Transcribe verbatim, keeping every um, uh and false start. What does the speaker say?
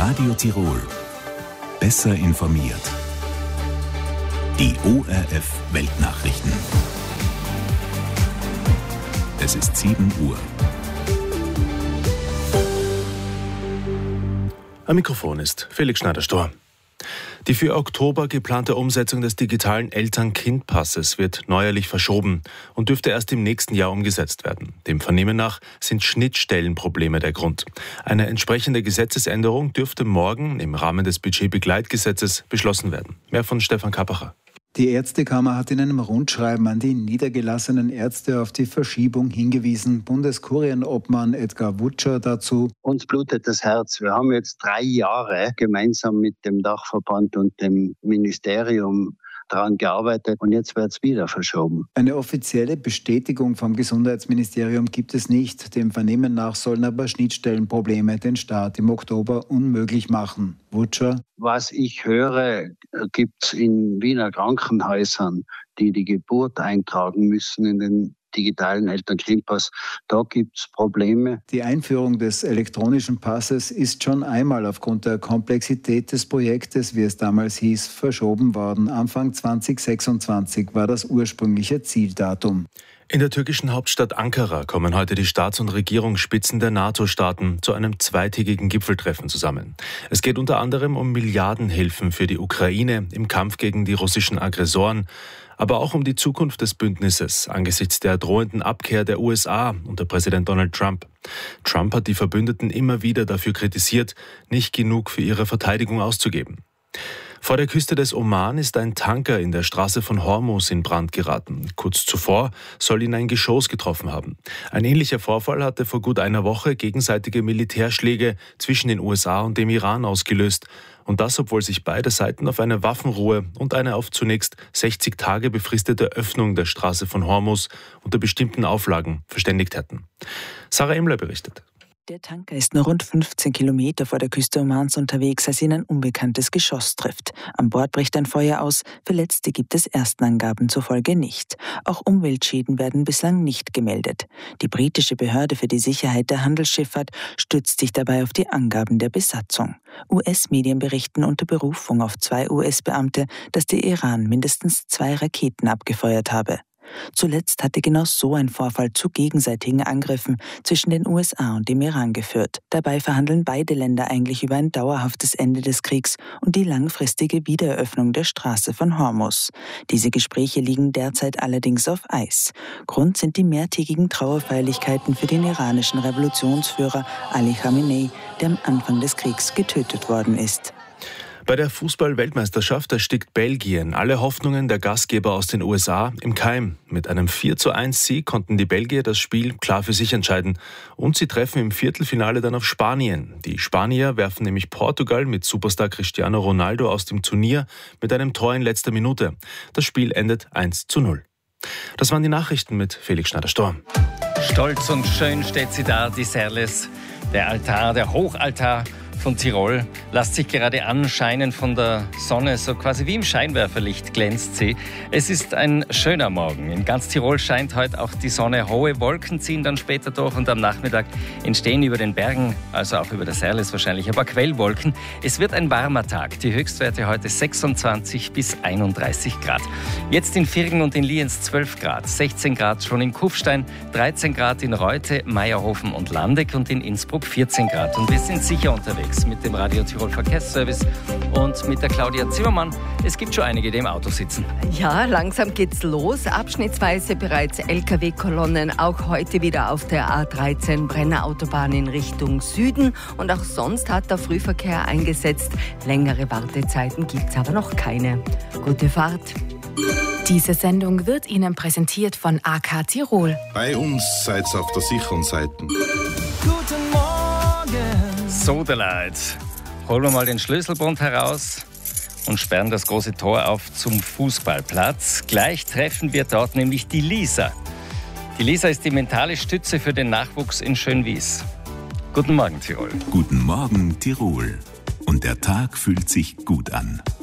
Radio Tirol. Besser informiert. Die O R F Weltnachrichten. Es ist sieben Uhr. Am Mikrofon ist Felix Schneider-Stor. Die für Oktober geplante Umsetzung des digitalen Eltern-Kind-Passes wird neuerlich verschoben und dürfte erst im nächsten Jahr umgesetzt werden. Dem Vernehmen nach sind Schnittstellenprobleme der Grund. Eine entsprechende Gesetzesänderung dürfte morgen im Rahmen des Budgetbegleitgesetzes beschlossen werden. Mehr von Stefan Kappacher. Die Ärztekammer hat in einem Rundschreiben an die niedergelassenen Ärzte auf die Verschiebung hingewiesen. Bundeskurienobmann Edgar Wutscher dazu: Uns blutet das Herz. Wir haben jetzt drei Jahre gemeinsam mit dem Dachverband und dem Ministerium daran gearbeitet und jetzt wird es wieder verschoben. Eine offizielle Bestätigung vom Gesundheitsministerium gibt es nicht. Dem Vernehmen nach sollen aber Schnittstellenprobleme den Start im Oktober unmöglich machen. Wutscher: Was ich höre, gibt es in Wiener Krankenhäusern, die die Geburt eintragen müssen in den digitalen Eltern-Kind-Pass. Da gibt es Probleme. Die Einführung des elektronischen Passes ist schon einmal aufgrund der Komplexität des Projektes, wie es damals hieß, verschoben worden. Anfang zwanzig sechsundzwanzig war das ursprüngliche Zieldatum. In der türkischen Hauptstadt Ankara kommen heute die Staats- und Regierungsspitzen der NATO-Staaten zu einem zweitägigen Gipfeltreffen zusammen. Es geht unter anderem um Milliardenhilfen für die Ukraine im Kampf gegen die russischen Aggressoren, aber auch um die Zukunft des Bündnisses angesichts der drohenden Abkehr der U S A unter Präsident Donald Trump. Trump hat die Verbündeten immer wieder dafür kritisiert, nicht genug für ihre Verteidigung auszugeben. Vor der Küste des Oman ist ein Tanker in der Straße von Hormuz in Brand geraten. Kurz zuvor soll ihn ein Geschoss getroffen haben. Ein ähnlicher Vorfall hatte vor gut einer Woche gegenseitige Militärschläge zwischen den U S A und dem Iran ausgelöst. Und das, obwohl sich beide Seiten auf eine Waffenruhe und eine auf zunächst sechzig Tage befristete Öffnung der Straße von Hormuz unter bestimmten Auflagen verständigt hätten. Sarah Emler berichtet. Der Tanker ist nur rund fünfzehn Kilometer vor der Küste Omans unterwegs, als ihn ein unbekanntes Geschoss trifft. An Bord bricht ein Feuer aus, Verletzte gibt es ersten Angaben zufolge nicht. Auch Umweltschäden werden bislang nicht gemeldet. Die britische Behörde für die Sicherheit der Handelsschifffahrt stützt sich dabei auf die Angaben der Besatzung. U S-Medien berichten unter Berufung auf zwei U S-Beamte, dass der Iran mindestens zwei Raketen abgefeuert habe. Zuletzt hatte genau so ein Vorfall zu gegenseitigen Angriffen zwischen den U S A und dem Iran geführt. Dabei verhandeln beide Länder eigentlich über ein dauerhaftes Ende des Kriegs und die langfristige Wiedereröffnung der Straße von Hormuz. Diese Gespräche liegen derzeit allerdings auf Eis. Grund sind die mehrtägigen Trauerfeierlichkeiten für den iranischen Revolutionsführer Ali Khamenei, der am Anfang des Kriegs getötet worden ist. Bei der Fußball-Weltmeisterschaft erstickt Belgien alle Hoffnungen der Gastgeber aus den U S A im Keim. Mit einem vier zu eins Sieg konnten die Belgier das Spiel klar für sich entscheiden. Und sie treffen im Viertelfinale dann auf Spanien. Die Spanier werfen nämlich Portugal mit Superstar Cristiano Ronaldo aus dem Turnier mit einem Tor in letzter Minute. Das Spiel endet eins zu null. Das waren die Nachrichten mit Felix Schneider-Stor. Stolz und schön steht sie da, die Serles, der Altar, der Hochaltar von Tirol, lässt sich gerade anscheinen von der Sonne, so quasi wie im Scheinwerferlicht glänzt sie. Es ist ein schöner Morgen. In ganz Tirol scheint heute auch die Sonne. Hohe Wolken ziehen dann später durch und am Nachmittag entstehen über den Bergen, also auch über der Serles wahrscheinlich, ein paar Quellwolken. Es wird ein warmer Tag. Die Höchstwerte heute sechsundzwanzig bis einunddreißig Grad. Jetzt in Virgen und in Lienz zwölf Grad, sechzehn Grad schon in Kufstein, dreizehn Grad in Reute, Meierhofen und Landeck und in Innsbruck vierzehn Grad. Und wir sind sicher unterwegs mit dem Radio Tirol Verkehrsservice und mit der Claudia Zimmermann. Es gibt schon einige, die im Auto sitzen. Ja, langsam geht's los. Abschnittsweise bereits L K W-Kolonnen, auch heute wieder auf der A dreizehn Brenner Autobahn in Richtung Süden. Und auch sonst hat der Frühverkehr eingesetzt. Längere Wartezeiten gibt's aber noch keine. Gute Fahrt. Diese Sendung wird Ihnen präsentiert von A K Tirol. Bei uns seid ihr auf der sicheren Seite. Guten Morgen. So, der Leid. Holen wir mal den Schlüsselbund heraus und sperren das große Tor auf zum Fußballplatz. Gleich treffen wir dort nämlich die Lisa. Die Lisa ist die mentale Stütze für den Nachwuchs in Schönwies. Guten Morgen, Tirol. Guten Morgen, Tirol. Und der Tag fühlt sich gut an.